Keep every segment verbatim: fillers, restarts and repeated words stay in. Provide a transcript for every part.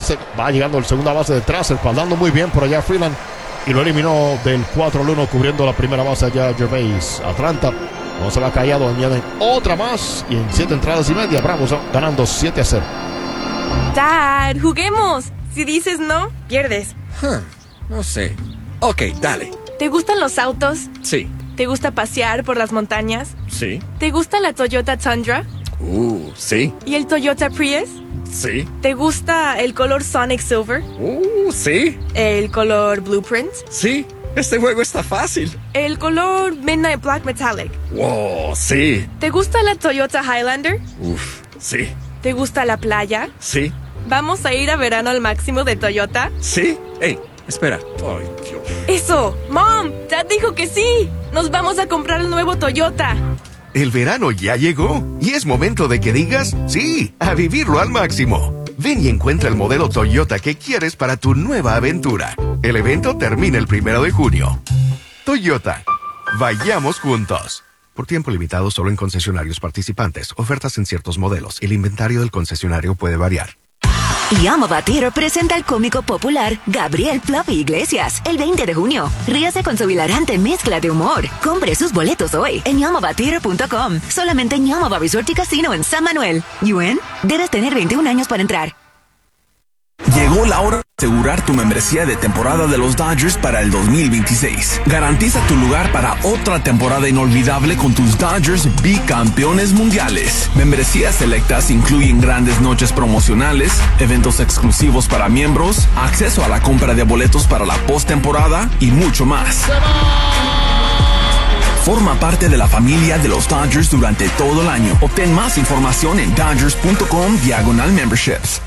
base. Va llegando el segunda base detrás, respaldando muy bien por allá Freeland. Y lo eliminó del cuatro al uno, cubriendo la primera base allá Gervais. Atlanta no se va callado, añaden otra más. Y en siete entradas y media, Bravos ganando siete a cero. Dad, juguemos. Si dices no, pierdes. Huh, no sé. Ok, dale. ¿Te gustan los autos? Sí. ¿Te gusta pasear por las montañas? Sí. ¿Te gusta la Toyota Tundra? Uh, sí. ¿Y el Toyota Prius? Sí. ¿Te gusta el color Sonic Silver? Uh, sí. ¿El color Blueprint? Sí. Este juego está fácil. ¿El color Midnight Black Metallic? Wow, sí. ¿Te gusta la Toyota Highlander? Uf, sí. ¿Te gusta la playa? Sí. ¿Vamos a ir a verano al máximo de Toyota? Sí. Hey, espera. Ay, Dios. ¡Eso! ¡Mom! ¡Dad dijo que sí! ¡Nos vamos a comprar el nuevo Toyota! El verano ya llegó y es momento de que digas sí, a vivirlo al máximo. Ven y encuentra el modelo Toyota que quieres para tu nueva aventura. El evento termina el primero de junio. Toyota. Vayamos juntos. Por tiempo limitado solo en concesionarios participantes. Ofertas en ciertos modelos. El inventario del concesionario puede variar. Yamaba Theater presenta al cómico popular Gabriel Fluffy Iglesias el veinte de junio. Ríase con su hilarante mezcla de humor. Compre sus boletos hoy en yamaba theater punto com. Solamente en Yamaba Resort y Casino en San Manuel. ¿Yuen? Debes tener veintiún años para entrar. Llegó la hora de asegurar tu membresía de temporada de los Dodgers para el dos mil veintiséis. Garantiza tu lugar para otra temporada inolvidable con tus Dodgers bicampeones mundiales. Membresías selectas incluyen grandes noches promocionales, eventos exclusivos para miembros, acceso a la compra de boletos para la postemporada y mucho más. Forma parte de la familia de los Dodgers durante todo el año. Obtén más información en dodgers punto com diagonal memberships.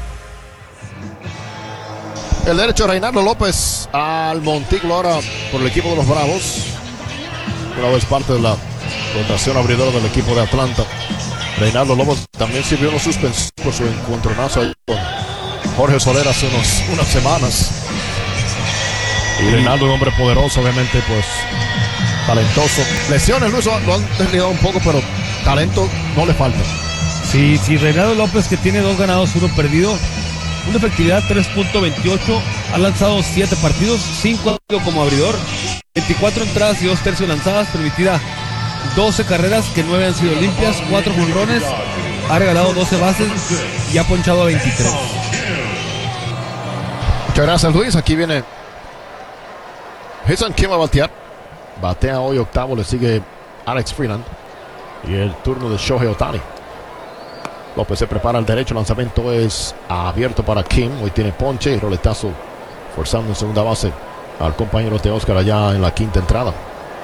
El derecho Reinaldo López al montículo ahora por el equipo de los Bravos. Una vez parte de la rotación abridora del equipo de Atlanta. Reinaldo López también sirvió unos suspensivos por su encontronazo ahí con Jorge Soler hace unos, unas semanas. Y Reinaldo, un hombre poderoso, obviamente, pues talentoso. Lesiones, Luis, lo han desligado un poco, pero talento no le falta. Sí, sí, Reinaldo López, que tiene dos ganados, uno perdido. Una efectividad tres punto veintiocho, ha lanzado siete partidos, cinco como abridor, veinticuatro entradas y dos tercios lanzadas, permitida doce carreras que nueve han sido limpias, cuatro jonrones, ha regalado doce bases y ha ponchado a veintitrés. Muchas gracias, Luis. Aquí viene Ha-Seong Kim a batear. Batea hoy octavo, le sigue Alex Freeland y el turno de Shohei Ohtani. López se prepara al derecho, lanzamiento es abierto para Kim, hoy tiene ponche y roletazo forzando en segunda base al compañero de Oscar allá en la quinta entrada.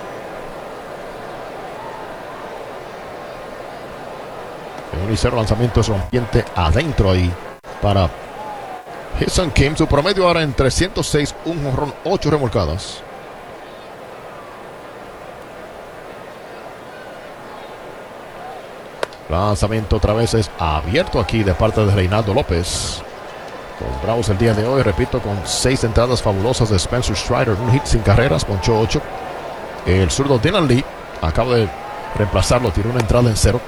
En un y cero lanzamiento es rompiente adentro ahí para Ha-Seong Kim, su promedio ahora en trescientos seis, un jonrón, ocho remolcadas. Lanzamiento otra vez es abierto aquí de parte de Reinaldo López. Con Bravos el día de hoy, repito, con seis entradas fabulosas de Spencer Strider, un hit sin carreras, ponchó ocho. El zurdo Dylan Lee acaba de reemplazarlo, tiró una entrada en cero.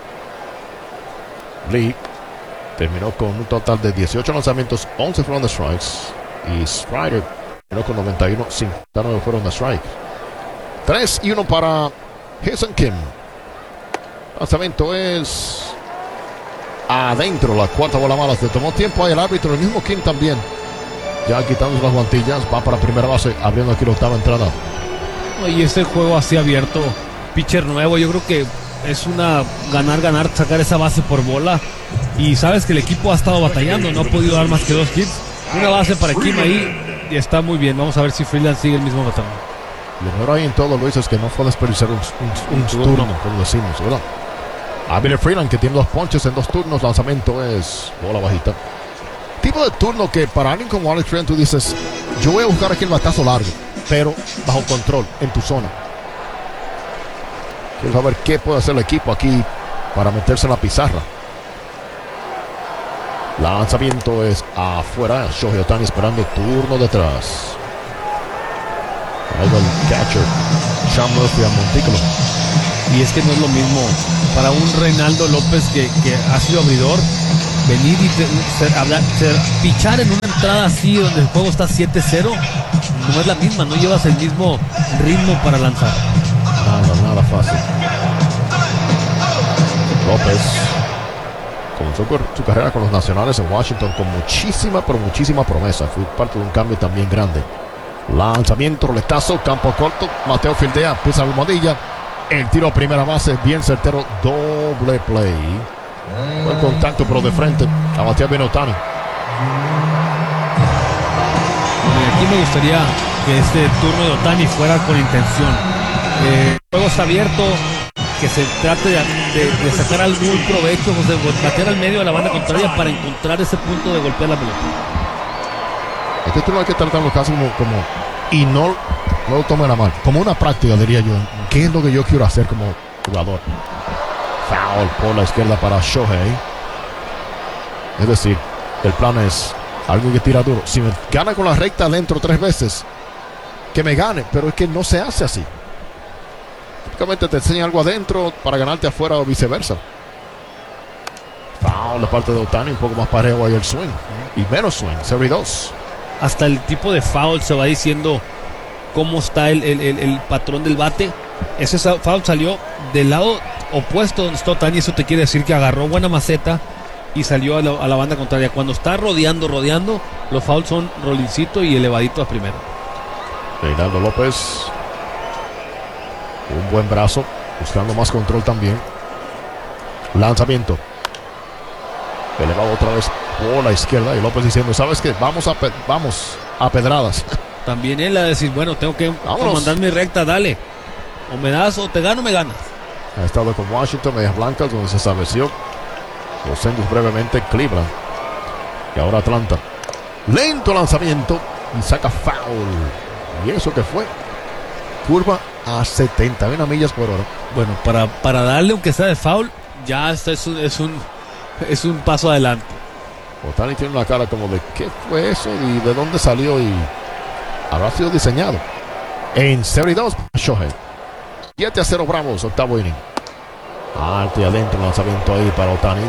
Lee terminó con un total de dieciocho lanzamientos, once fueron de strikes. Y Strider terminó con noventa y uno, cincuenta y nueve fueron de strikes. tres y uno para Ha-Seong Kim. Lanzamiento es adentro, la cuarta bola mala. Se tomó tiempo ahí el árbitro, el mismo Kim también. Ya quitando las guantillas, va para primera base, abriendo aquí la octava entrada. Y este juego así abierto, pitcher nuevo, yo creo que es una ganar, ganar, sacar esa base por bola. Y sabes que el equipo ha estado batallando, no ha podido dar más que dos hits. Una base para Kim ahí y está muy bien. Vamos a ver si Freeland sigue el mismo batallón. Lo mejor ahí en todo, Luis, es que no fue desperdiciar un, un, un turno, como decimos, ¿verdad? Ah, viene Freeland, que tiene dos ponches en dos turnos. Lanzamiento es bola bajita. Tipo de turno que para alguien como Alex Freeland tú dices, yo voy a buscar aquí el batazo largo, pero bajo control, en tu zona. Quiero saber qué puede hacer el equipo aquí para meterse en la pizarra. Lanzamiento es afuera. Shohei Ohtani esperando turno detrás. Ahí va el catcher Sean Murphy al montículo. Y es que no es lo mismo para un Reinaldo López que, que ha sido abridor venir y te, ser, hablar, ser, pichar en una entrada así donde el juego está siete cero no es la misma, no llevas el mismo ritmo para lanzar. Nada, nada fácil. López comenzó su carrera con los Nacionales en Washington con muchísima, pero muchísima promesa. Fue parte de un cambio también grande. Lanzamiento, roletazo, campo corto. Mateo fildea, pisa la almohadilla. El tiro a primera base, bien certero, doble play. Buen contacto, pero de frente. A batear bien Ohtani. Aquí me gustaría que este turno de Ohtani fuera con intención. Eh, el juego está abierto. Que se trate de, de, de sacar algún provecho, José, batear al medio de la banda contraria para encontrar ese punto de golpear la pelota. Este turno hay que tratarlo casi como, como y no, no lo tomen a mal, como una práctica, diría yo. ¿Qué es lo que yo quiero hacer como jugador? Foul por la izquierda para Shohei. Es decir, el plan es algo que tira duro. Si me gana con la recta, le entro tres veces. Que me gane, pero es que no se hace así. Prácticamente te enseña algo adentro para ganarte afuera o viceversa. Foul de parte de Ohtani, un poco más parejo ahí el swing. Y menos swing, cero y dos. Hasta el tipo de foul se va diciendo cómo está el, el, el, el patrón del bate. Ese foul salió del lado opuesto donde está Ohtani. Eso te quiere decir que agarró buena maceta y salió a la, a la banda contraria. Cuando está rodeando, rodeando, los fouls son rolincito y elevadito a primero. Reinaldo López, un buen brazo, buscando más control también. Lanzamiento elevado otra vez por la izquierda y López diciendo, ¿sabes qué? Vamos a, pe- vamos a pedradas. También él a decir, bueno, tengo que mandar mi recta, dale. O me das o te gano o me ganas. Ha estado con Washington, Medias Blancas, donde se estableció. Los Angels brevemente, Cleveland. Y ahora Atlanta. Lento lanzamiento y saca foul. ¿Y eso qué fue? Curva a setenta y una millas por hora. Bueno, para, para darle aunque sea de foul, ya esto es un, es un, es un paso adelante. Ohtani tiene una cara como de ¿qué fue eso? ¿Y de dónde salió? Y habrá sido diseñado. En cero y dos, Shohei. siete a cero Bravos, octavo inning. Alto y adentro, lanzamiento ahí para Ohtani.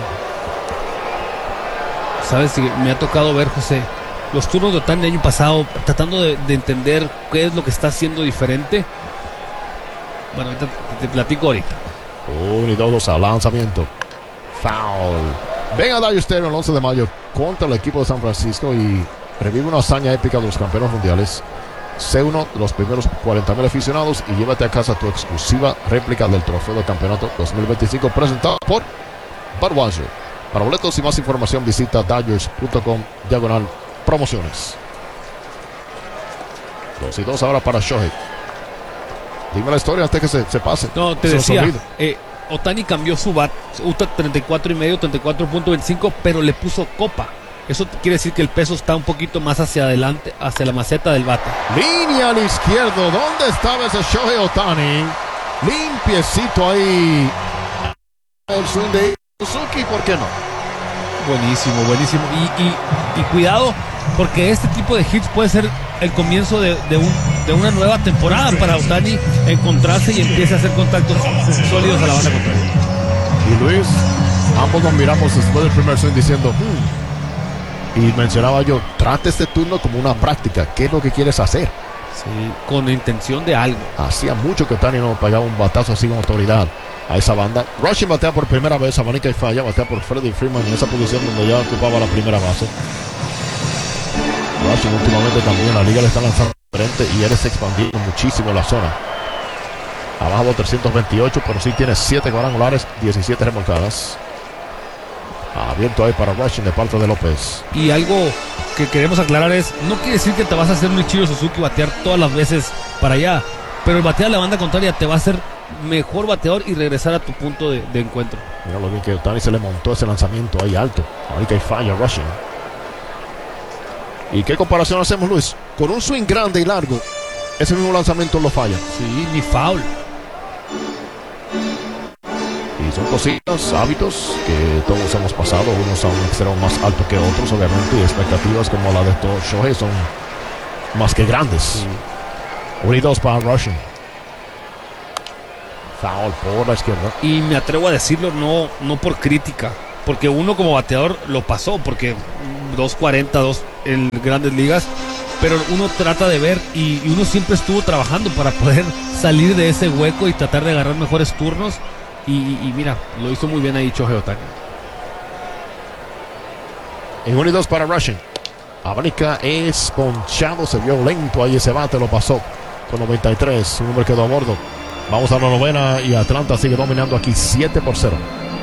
Sabes, me ha tocado ver, José, los turnos de Ohtani del año pasado, tratando de, de entender qué es lo que está haciendo diferente. Bueno, ahorita te, te platico ahorita. uno y dos, dos a lanzamiento. Foul. Venga, Darius Sterling el once de mayo contra el equipo de San Francisco y revive una hazaña épica de los campeones mundiales. Sé uno de los primeros cuarenta mil aficionados y llévate a casa tu exclusiva réplica del trofeo de campeonato dos mil veinticinco presentado por Budweiser. Para boletos y más información visita Dodgers punto com diagonal promociones. dos y dos ahora para Shohei. Dime la historia antes que se, se pase. No, te se decía, eh, Ohtani cambió su bat, usa treinta y cuatro y medio, treinta y cuatro punto veinticinco, pero le puso copa. Eso quiere decir que el peso está un poquito más hacia adelante, hacia la maceta del bate. Línea al izquierdo. ¿Dónde estaba ese Shohei Ohtani? Limpiecito ahí. El swing de Suzuki, ¿por qué no? Buenísimo, buenísimo. Y, y, y cuidado, porque este tipo de hits puede ser el comienzo de, de, un, de una nueva temporada para Ohtani encontrarse y empiece a hacer contactos sólidos a la banda contraria. Y Luis, ambos nos miramos después del primer swing diciendo, hmm. Y mencionaba yo, trate este turno como una práctica. ¿Qué es lo que quieres hacer? Sí, con intención de algo. Hacía mucho que Ohtani no pegaba un batazo así con autoridad a esa banda. Rushing batea por primera vez, abanica y falla, batea por Freddie Freeman en esa posición donde ya ocupaba la primera base. Rushing últimamente también la liga le está lanzando diferente y él está expandiendo muchísimo la zona. Ha bajado trescientos veintiocho, pero sí tiene siete cuadrangulares, diecisiete remolcadas. Abierto ahí para Rushing de parte de López. Y algo que queremos aclarar es, no quiere decir que te vas a hacer un Ichiro Suzuki batear todas las veces para allá, pero el batear a la banda contraria te va a hacer mejor bateador y regresar a tu punto de, de encuentro. Mira lo bien que Ohtani se le montó ese lanzamiento ahí alto. Ahorita hay falla Rushing. ¿Y qué comparación hacemos, Luis? Con un swing grande y largo, ese mismo lanzamiento lo falla. Sí, ni foul. Y son cositas, hábitos que todos hemos pasado, unos a un extremo más alto que otros, obviamente, y expectativas como la de todo Shohei son más que grandes. Sí. uno y dos para Rushing. Foul por la izquierda. Y me atrevo a decirlo no, no por crítica, porque uno como bateador lo pasó, porque dos cuarenta, dos en Grandes Ligas, pero uno trata de ver y, y uno siempre estuvo trabajando para poder salir de ese hueco y tratar de agarrar mejores turnos y, y, y mira, lo hizo muy bien ahí Shohei Ohtani. En uno y dos para Rushing. Abanica es ponchado, se vio lento ahí ese bate, lo pasó con noventa y tres, un hombre quedó a bordo. Vamos a la novena y Atlanta sigue dominando aquí siete por cero.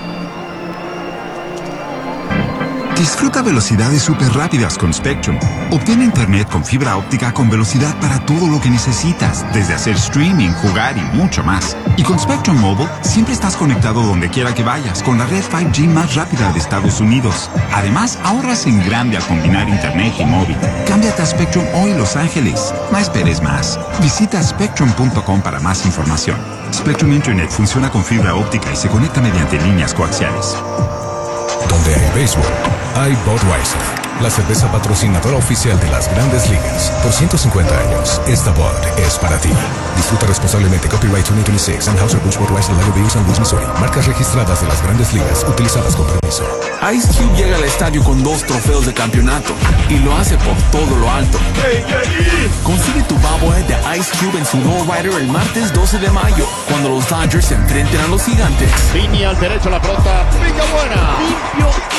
Disfruta velocidades súper rápidas con Spectrum. Obtén internet con fibra óptica con velocidad para todo lo que necesitas, desde hacer streaming, jugar y mucho más. Y con Spectrum Mobile, siempre estás conectado donde quiera que vayas, con la red cinco G más rápida de Estados Unidos. Además, ahorras en grande al combinar internet y móvil. Cámbiate a Spectrum hoy, Los Ángeles. No esperes más. Visita spectrum punto com para más información. Spectrum Internet funciona con fibra óptica y se conecta mediante líneas coaxiales. Donde hay béisbol, hay Budweiser, la cerveza patrocinadora oficial de las Grandes Ligas. Por ciento cincuenta años, esta Bud es para ti. Disfruta responsablemente. Copyright dos mil veintiséis. Anheuser-Busch Budweiser Lager Beer San Luis, Missouri. Marcas registradas de las Grandes Ligas, utilizadas con permiso. Ice Cube llega al estadio con dos trofeos de campeonato y lo hace por todo lo alto. Consigue tu bobblehead de Ice Cube en su lowrider el martes doce de mayo, cuando los Dodgers se enfrenten a los Gigantes. Línea al derecho, la pelota, pica buena. Limpio